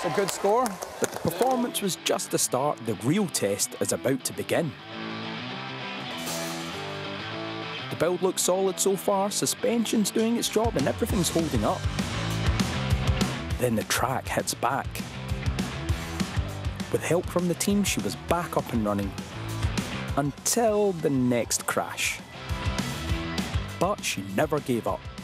a good score. But the performance was just the start. The real test is about to begin. The build looks solid so far, suspension's doing its job and everything's holding up. Then the track hits back. With help from the team, she was back up and running. Until the next crash. But she never gave up.